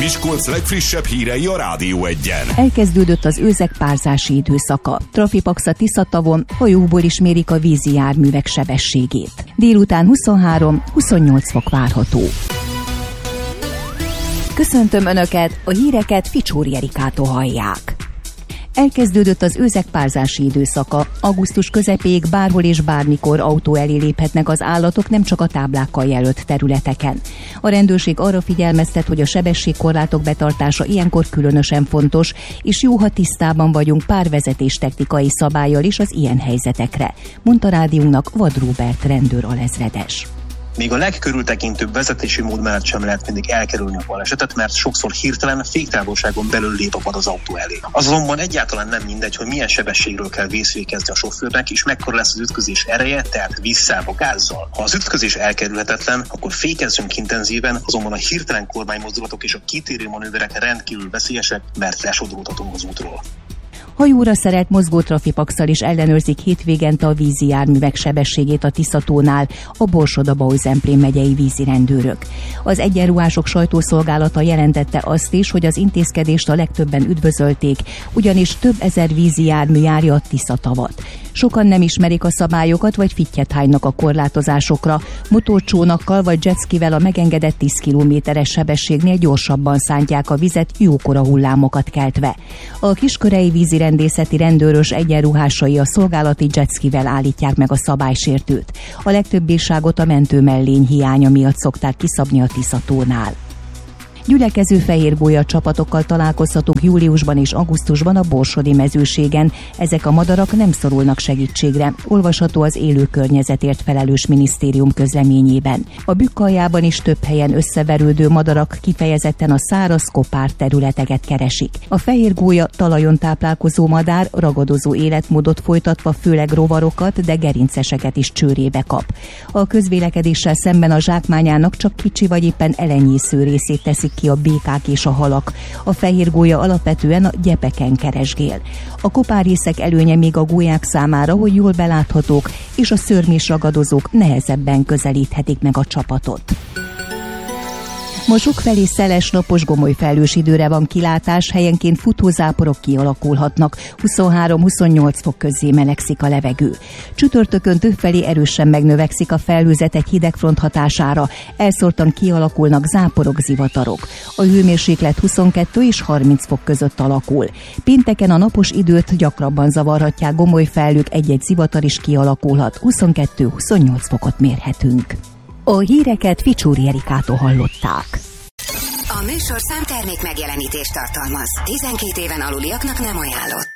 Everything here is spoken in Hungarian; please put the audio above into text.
Miskolc legfrissebb hírei a Rádió Egyen. Elkezdődött az őzek párzási időszaka. Trafipax a Tiszatavon, hajóból is mérik a vízi járművek sebességét. Délután 23-28 fok várható. Köszöntöm Önöket, a híreket Ficsóri Erikától hallják. Elkezdődött az őzek párzási időszaka. Augusztus közepéig bárhol és bármikor autó elé léphetnek az állatok, nem csak a táblákkal jelölt területeken. A rendőrség arra figyelmeztet, hogy a sebességkorlátok betartása ilyenkor különösen fontos, és jó, ha tisztában vagyunk pár vezetéstechnikai szabállyal is az ilyen helyzetekre, mondta rádiónak Vad Róbert rendőr alezredes. Még a legkörültekintőbb vezetési mód mellett sem lehet mindig elkerülni a balesetet, mert sokszor hirtelen féktávolságon belül lép a vad az autó elé. Az azonban egyáltalán nem mindegy, hogy milyen sebességről kell vészfékezni a sofőrnek, és mekkora lesz az ütközés ereje, tehát visszába gázzal. Ha az ütközés elkerülhetetlen, akkor fékezzünk intenzíven, azonban a hirtelen kormánymozdulatok és a kitérő manőverek rendkívül veszélyesek, mert lesodródhatunk az útról. Hajóra szerelt mozgó trafipaxal is ellenőrzik hétvégente a vízi járművek sebességét a Tiszatónál a Borsod-Abaúj-Zemplén megyei vízirendőrök. Az egyenruhások sajtószolgálata jelentette azt is, hogy az intézkedést a legtöbben üdvözölték, ugyanis több ezer vízi jármű járja a Tiszatavat. Sokan nem ismerik a szabályokat, vagy fittyet hánynak a korlátozásokra. Motorcsónakkal vagy jetskivel a megengedett 10 km/s sebességnél gyorsabban szántják a vizet, jókora hullámokat keltve. A kiskörei vízirendészeti rendőrös egyenruhásai a szolgálati jetskivel állítják meg a szabálysértőt. A legtöbb bírságot a mentőmellény hiánya miatt szokták kiszabni a Tiszatónál. Gyülekező fehérgólya csapatokkal találkozhatunk júliusban és augusztusban a borsodi mezőségen. Ezek a madarak nem szorulnak segítségre, olvasható az élő környezetért felelős minisztérium közleményében. A Bükk-aljában is több helyen összeverődő madarak kifejezetten a száraz kopár területeket keresik. A fehérgólya talajon táplálkozó madár, ragadozó életmódot folytatva főleg rovarokat, de gerinceseket is csőrébe kap. A közvélekedéssel szemben a zsákmányának csak kicsi vagy éppen elenyésző részét teszik ki a békák és a halak. A fehérgólya alapvetően a gyepeken keresgél. A kopárrészek előnye még a gólyák számára, hogy jól beláthatók, és a szörmés ragadozók nehezebben közelíthetik meg a csapatot. Ma sokfelé szeles, napos, gomoly felhős időre van kilátás, helyenként futózáporok kialakulhatnak, 23-28 fok közé melegszik a levegő. Csütörtökön többfelé erősen megnövekszik a felhőzet egy hidegfront hatására, elszórtan kialakulnak záporok, zivatarok. A hőmérséklet 22 és 30 fok között alakul. Pénteken a napos időt gyakrabban zavarhatják gomoly felhők, egy-egy zivatar is kialakulhat, 22-28 fokot mérhetünk. A híreket Ficsóri Erikától hallották. A műsorszám termék megjelenítést tartalmaz. 12 éven aluliaknak nem ajánlott.